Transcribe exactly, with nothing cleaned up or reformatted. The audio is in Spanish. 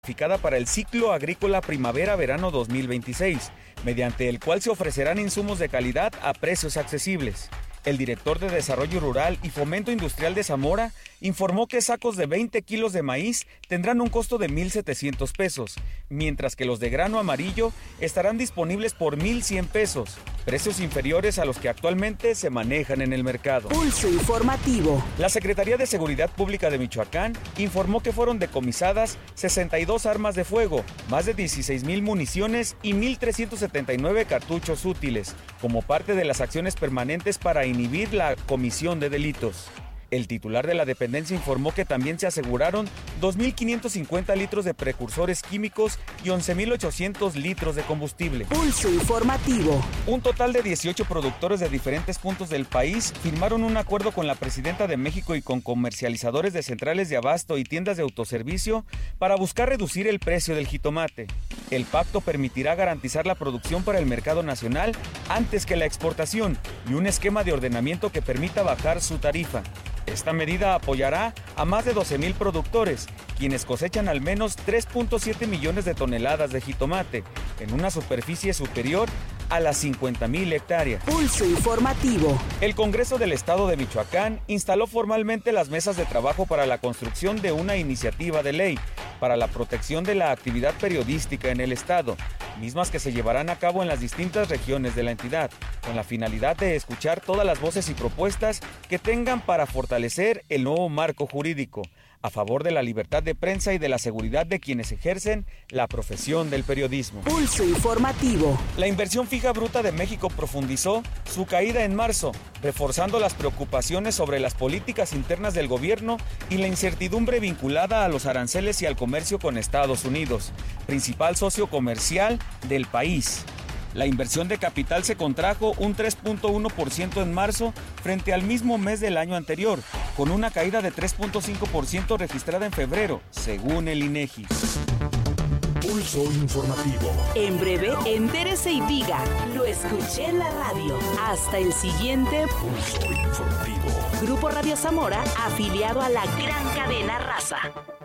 para el ciclo agrícola primavera-verano dos mil veintiséis, mediante el cual se ofrecerán insumos de calidad a precios accesibles. El director de Desarrollo Rural y Fomento Industrial de Zamora informó que sacos de veinte kilos de maíz tendrán un costo de mil setecientos pesos, mientras que los de grano amarillo estarán disponibles por mil cien pesos, precios inferiores a los que actualmente se manejan en el mercado. Pulso informativo. La Secretaría de Seguridad Pública de Michoacán informó que fueron decomisadas sesenta y dos armas de fuego, más de dieciséis mil municiones y mil trescientos setenta y nueve cartuchos útiles, como parte de las acciones permanentes para inhibir la comisión de delitos. El titular de la dependencia informó que también se aseguraron dos mil quinientos cincuenta litros de precursores químicos y once mil ochocientos litros de combustible. Pulso informativo. Un total de dieciocho productores de diferentes puntos del país firmaron un acuerdo con la presidenta de México y con comercializadores de centrales de abasto y tiendas de autoservicio para buscar reducir el precio del jitomate. El pacto permitirá garantizar la producción para el mercado nacional antes que la exportación y un esquema de ordenamiento que permita bajar su tarifa. Esta medida apoyará a más de doce mil productores, quienes cosechan al menos tres punto siete millones de toneladas de jitomate, en una superficie superior a las cincuenta mil hectáreas. Pulso informativo. El Congreso del Estado de Michoacán instaló formalmente las mesas de trabajo para la construcción de una iniciativa de ley para la protección de la actividad periodística en el Estado, mismas que se llevarán a cabo en las distintas regiones de la entidad, con la finalidad de escuchar todas las voces y propuestas que tengan para fortalecer el nuevo marco jurídico, a favor de la libertad de prensa y de la seguridad de quienes ejercen la profesión del periodismo. Pulso informativo. La inversión fija bruta de México profundizó su caída en marzo, reforzando las preocupaciones sobre las políticas internas del gobierno y la incertidumbre vinculada a los aranceles y al comercio con Estados Unidos, principal socio comercial del país. La inversión de capital se contrajo un tres punto uno por ciento en marzo frente al mismo mes del año anterior, con una caída de tres punto cinco por ciento registrada en febrero, según el INEGI. Pulso informativo. En breve, entérese y diga, lo escuché en la radio. Hasta el siguiente Pulso informativo. Grupo Radio Zamora, afiliado a la gran cadena Raza.